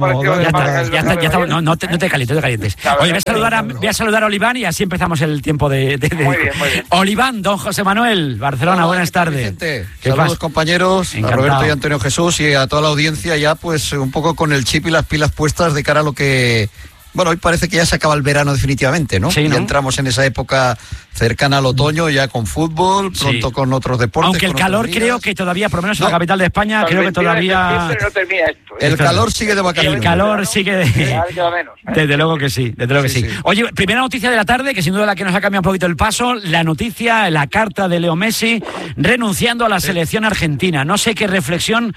S1: está. No te calientes. Oye, voy a saludar a Oliván y así empezamos el tiempo de...
S6: Muy bien.
S1: Oliván, don José Manuel, Barcelona, buenas tardes.
S10: Saludos, compañeros,
S1: encantado.
S10: A Roberto y Antonio Jesús y a toda la audiencia, ya pues un poco con el chip y las pilas puestas de cara a lo que Bueno, hoy parece que ya se acaba el verano definitivamente, ¿no?
S1: Sí, ¿no?
S10: Ya entramos en esa época cercana al otoño, ya con fútbol, pronto con otros deportes.
S1: Aunque el calor creo que todavía, por lo menos en la capital de España, creo que todavía...
S6: No termina esto.
S10: El calor sigue de vacaciones.
S1: El calor sigue de... Desde luego que sí, desde luego que sí. Oye, primera noticia de la tarde, que sin duda la que nos ha cambiado un poquito el paso, la noticia, la carta de Leo Messi renunciando a la selección argentina. No sé qué reflexión,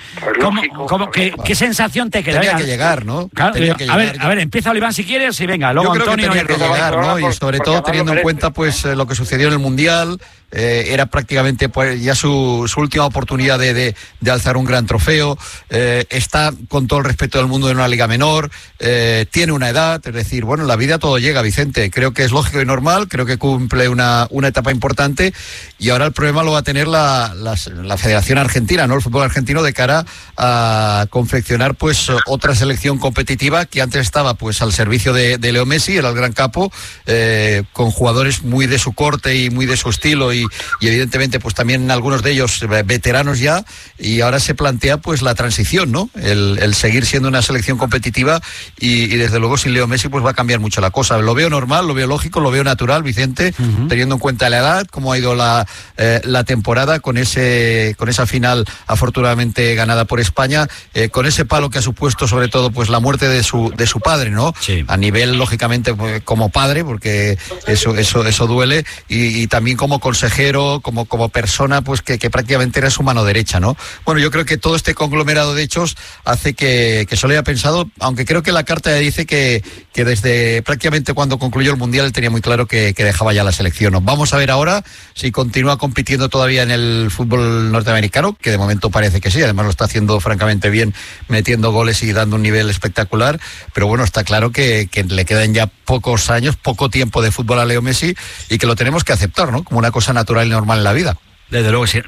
S1: qué sensación te queda.
S10: Tenía que llegar, ¿no?
S1: Claro, a ver, empieza Oliván si quieres y venga, luego
S10: yo creo
S1: Antonio.
S10: que tenía que llegar, ¿no? Y sobre todo teniendo en cuenta pues lo que sucedió en el Mundial, era prácticamente pues ya su última oportunidad de alzar un gran trofeo, está con todo el respeto del mundo en una liga menor, tiene una edad, es decir, bueno, en la vida todo llega, Vicente, creo que es lógico y normal, creo que cumple una etapa importante y ahora el problema lo va a tener la Federación Argentina, ¿no? El fútbol argentino de cara a confeccionar pues otra selección competitiva que antes estaba pues al servicio de Leo Messi, era el gran capo, con jugadores muy de su corte y muy de su estilo y evidentemente pues también algunos de ellos veteranos ya, y ahora se plantea pues la transición, ¿no? El seguir siendo una selección competitiva y desde luego sin Leo Messi pues va a cambiar mucho la cosa. Lo veo normal, lo veo lógico, lo veo natural, Vicente, teniendo en cuenta la edad, cómo ha ido la temporada con esa final afortunadamente ganada por España, con ese palo que ha supuesto sobre todo pues la muerte de su padre, ¿no? Sí. A nivel lógicamente pues, como padre, porque eso duele, y también como consejero, como persona pues que prácticamente era su mano derecha, ¿no? Bueno, yo creo que todo este conglomerado de hechos hace que solo haya pensado, aunque creo que la carta dice que desde prácticamente cuando concluyó el Mundial él tenía muy claro que dejaba ya la selección, ¿no? Vamos a ver ahora si continúa compitiendo todavía en el fútbol norteamericano, que de momento parece que sí, además lo está haciendo francamente bien, metiendo goles y dando un nivel espectacular, pero bueno, está claro que le quedan ya pocos años, poco tiempo de fútbol a Leo Messi y que lo tenemos que aceptar, ¿no? Como una cosa natural y normal en la vida.
S1: Desde luego sí.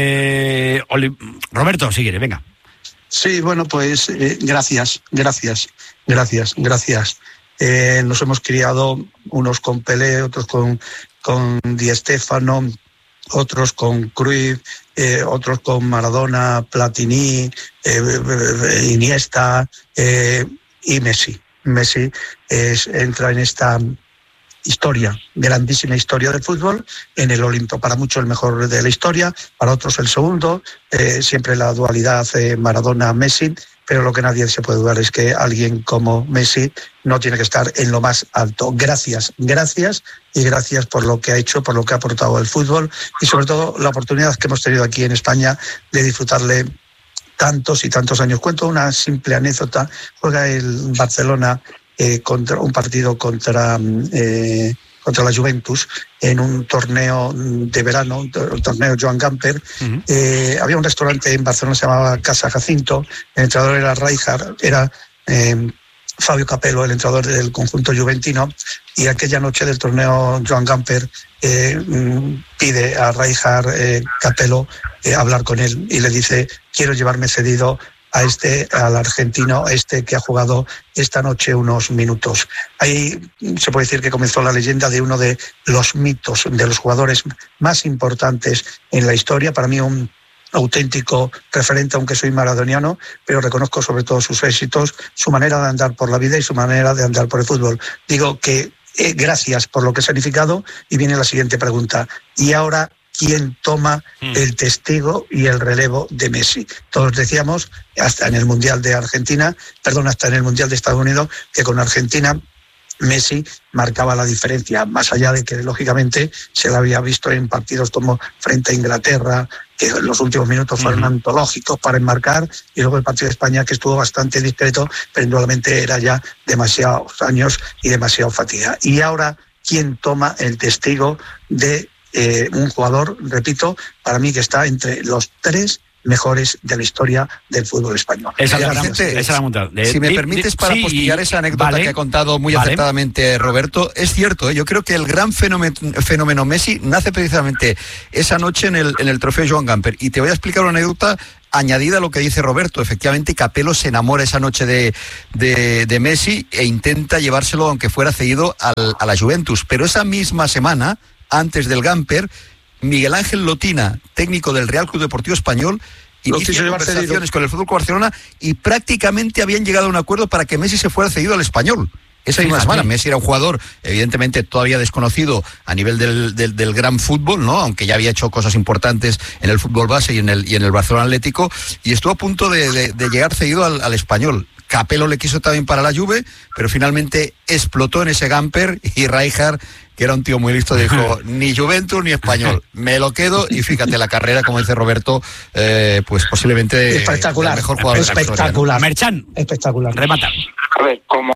S1: Roberto, si quiere, venga.
S9: Sí, bueno, pues gracias. Nos hemos criado unos con Pelé, otros con Di Stéfano, otros con Cruyff, otros con Maradona, Platini, Iniesta y Messi. Messi entra en esta grandísima historia del fútbol, en el Olimpo, para muchos el mejor de la historia, para otros el segundo, siempre la dualidad Maradona-Messi, pero lo que nadie se puede dudar es que alguien como Messi no tiene que estar en lo más alto. Gracias y gracias por lo que ha hecho, por lo que ha aportado el fútbol y sobre todo la oportunidad que hemos tenido aquí en España de disfrutarle tantos y tantos años. Cuento una simple anécdota. Juega el Barcelona contra un partido contra la Juventus en un torneo de verano, el torneo Joan Gamper. Había un restaurante en Barcelona, se llamaba Casa Jacinto, el entrenador era Rijkaard, era Fabio Capello, el entrenador del conjunto juventino, y aquella noche del torneo Joan Gamper pide a Rijkaard Capello hablar con él y le dice: quiero llevarme cedido al argentino que ha jugado esta noche unos minutos. Ahí se puede decir que comenzó la leyenda de uno de los mitos, de los jugadores más importantes en la historia. Para mí un auténtico referente, aunque soy maradoniano, pero reconozco sobre todo sus éxitos, su manera de andar por la vida y su manera de andar por el fútbol. Digo que gracias por lo que ha significado, y viene la siguiente pregunta. ¿Y ahora quién toma el testigo y el relevo de Messi? Todos decíamos, hasta en el Mundial de Estados Unidos, que con Argentina Messi marcaba la diferencia, más allá de que lógicamente se la había visto en partidos como frente a Inglaterra, que los últimos minutos fueron antológicos para enmarcar, y luego el partido de España, que estuvo bastante discreto, pero indudablemente era ya demasiados años y demasiada fatiga. Y ahora, ¿quién toma el testigo de un jugador, repito, para mí que está entre los 3 mejores de la historia del fútbol español?
S10: Si me permites, para postillar esa anécdota que ha contado muy acertadamente Roberto, es cierto, yo creo que el gran fenómeno Messi nace precisamente esa noche en el trofeo Joan Gamper, y te voy a explicar una anécdota añadida a lo que dice Roberto. Efectivamente, Capello se enamora esa noche de Messi e intenta llevárselo, aunque fuera cedido, a la Juventus, pero esa misma semana, antes del Gamper, Miguel Ángel Lotina, técnico del Real Club Deportivo Español, inicia conversaciones con el Fútbol Club Barcelona y prácticamente habían llegado a un acuerdo para que Messi se fuera cedido al Español. esa misma semana. Messi era un jugador, evidentemente, todavía desconocido a nivel del gran fútbol, ¿no? Aunque ya había hecho cosas importantes en el fútbol base y en el Barcelona Atlético, y estuvo a punto de llegar cedido al Español. Capello le quiso también para la Juve, pero finalmente explotó en ese Gamper, y Rijkaard, que era un tío muy listo, dijo, ni Juventus ni Español, me lo quedo, y fíjate, la carrera, como dice Roberto, pues posiblemente
S9: espectacular,
S10: el mejor jugador
S9: espectacular,
S10: de la
S1: historia, ¿no?
S10: Merchan,
S9: espectacular.
S1: Remata.
S6: A ver, como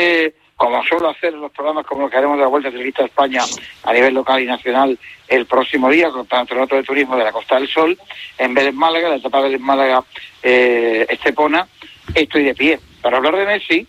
S6: suelo hacer en los programas como los que haremos de la Vuelta Ciclista a España a nivel local y nacional el próximo día con el Campeonato de Turismo de la Costa del Sol, en Vélez Málaga, la etapa de Vélez Málaga Estepona, estoy de pie. Para hablar de Messi,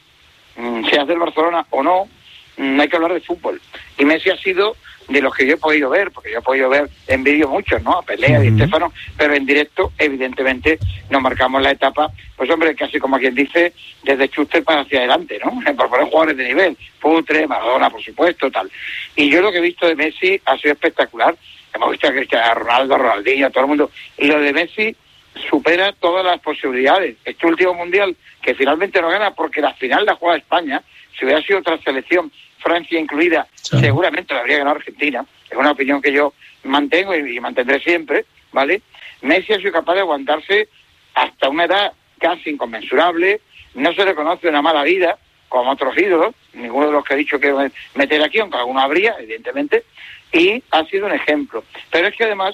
S6: sea del Barcelona o no, hay que hablar de fútbol. Y Messi ha sido de los que yo he podido ver, porque yo he podido ver en vídeo muchos, ¿no? A Pelé, y Estéfano, pero en directo, evidentemente, nos marcamos la etapa, pues hombre, casi como quien dice, desde Schuster para hacia adelante, ¿no? Por poner jugadores de nivel, Putre, Maradona, por supuesto, tal. Y yo lo que he visto de Messi ha sido espectacular. Hemos visto a Cristiano Ronaldo, Ronaldinho, a todo el mundo. Y lo de Messi supera todas las posibilidades. Este último mundial, que finalmente no gana, porque la final la juega España, si hubiera sido otra selección, Francia incluida, seguramente la habría ganado Argentina. Es una opinión que yo mantengo y mantendré siempre, ¿vale? Messi ha sido capaz de aguantarse hasta una edad casi inconmensurable, no se le conoce una mala vida, como otros ídolos, ninguno de los que he dicho que meter aquí, aunque alguno habría, evidentemente, y ha sido un ejemplo. Pero es que además,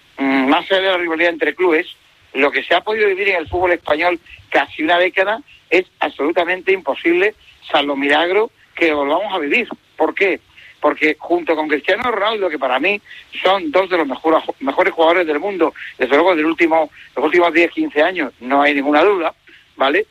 S6: más allá de la rivalidad entre clubes, lo que se ha podido vivir en el fútbol español casi una década es absolutamente imposible, salvo milagro, que volvamos a vivir. ¿Por qué? Porque junto con Cristiano Ronaldo, que para mí son dos de los mejores jugadores del mundo, desde luego los últimos 10, 15 años, no hay ninguna duda, ¿vale?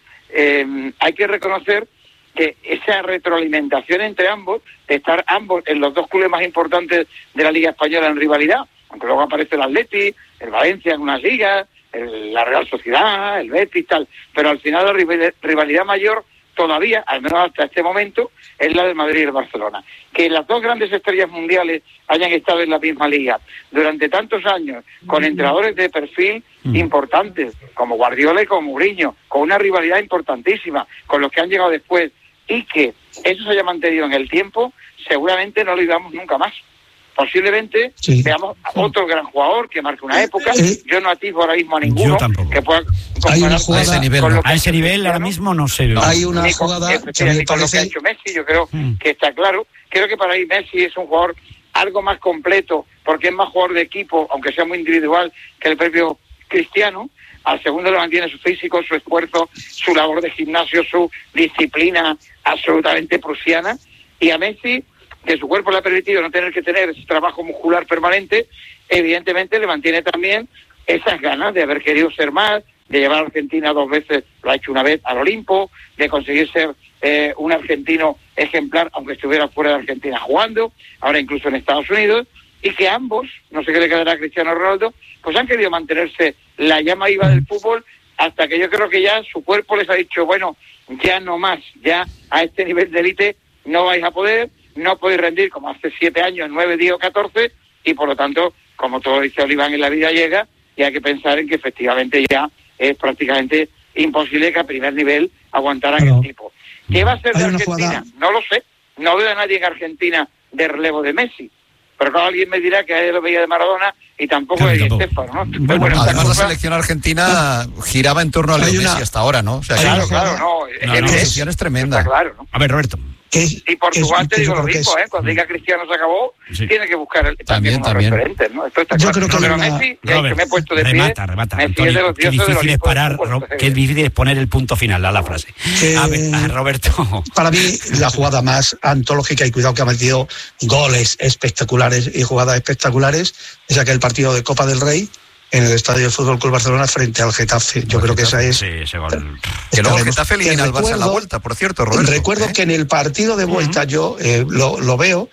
S6: Hay que reconocer que esa retroalimentación entre ambos, de estar ambos en los dos clubes más importantes de la Liga Española en rivalidad, aunque luego aparece el Atleti, el Valencia en unas ligas, la Real Sociedad, el Betis, tal, pero al final la rivalidad mayor todavía, al menos hasta este momento, es la del Madrid y el Barcelona. Que las dos grandes estrellas mundiales hayan estado en la misma liga durante tantos años, con entrenadores de perfil importantes, como Guardiola y como Mourinho, con una rivalidad importantísima, con los que han llegado después, y que eso se haya mantenido en el tiempo, seguramente no lo digamos nunca más. Posiblemente veamos a otro gran jugador que marque una época. Yo no atisbo ahora mismo a ninguno que pueda comparar
S1: a ese nivel, a ese nivel ahora mismo no sé.
S9: Hay una jugada
S6: que me parece... con lo que ha hecho Messi, yo creo que está claro. Creo que para mí Messi es un jugador algo más completo, porque es más jugador de equipo, aunque sea muy individual, que el propio Cristiano. Al segundo le mantiene su físico, su esfuerzo, su labor de gimnasio, su disciplina absolutamente prusiana. Y a Messi, que su cuerpo le ha permitido no tener que tener ese trabajo muscular permanente, evidentemente le mantiene también esas ganas de haber querido ser más, de llevar a Argentina 2 veces, lo ha hecho una vez al Olimpo, de conseguir ser un argentino ejemplar, aunque estuviera fuera de Argentina jugando, ahora incluso en Estados Unidos, y que ambos, no sé qué le quedará a Cristiano Ronaldo, pues han querido mantenerse la llama viva del fútbol, hasta que yo creo que ya su cuerpo les ha dicho, bueno, ya no más, ya a este nivel de élite no vais a poder, no podéis rendir como hace 7 años, 9, 10 o 14, y por lo tanto, como todo dice Oliván, en la vida llega, y hay que pensar en que efectivamente ya es prácticamente imposible que a primer nivel aguantaran el tipo. ¿Qué va a ser de Argentina? No lo sé, no veo a nadie en Argentina de relevo de Messi, pero claro, alguien me dirá que a él lo veía de Maradona y tampoco de Di Stéfano, ¿no?
S10: Bueno, además la selección argentina giraba en torno a Leo Messi hasta ahora, ¿no? O sea,
S6: claro, no.
S10: La posición es tremenda.
S6: Está claro, ¿no?
S1: A ver, Roberto.
S6: Y Portugal, te digo lo mismo, cuando diga Cristiano se acabó, tiene que buscar también unos referentes, ¿no? Esto está claro. Pero Messi, que me he puesto de pie,
S1: remata,
S6: Messi
S1: Antonio,
S6: es de los dioses de los
S1: difícil es parar, qué difícil es poner el punto final a la frase. A ver, Roberto.
S9: Para mí, la jugada más antológica, y cuidado que ha metido goles espectaculares y jugadas espectaculares, es aquel partido de Copa del Rey en el estadio del Fútbol Club Barcelona frente al Getafe. Yo creo que esa es...
S1: Sí, ese gol.
S10: Que luego el Getafe elimina al Barça en la vuelta, por cierto, Roberto.
S9: Recuerdo que en el partido de vuelta yo lo veo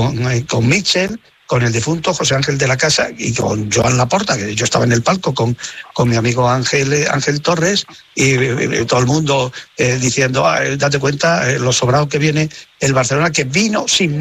S9: con Mitchell, con el difunto José Ángel de la Casa y con Joan Laporta, que yo estaba en el palco con mi amigo Ángel Torres, y todo el mundo diciendo, date cuenta lo sobrado que viene el Barcelona, que vino sin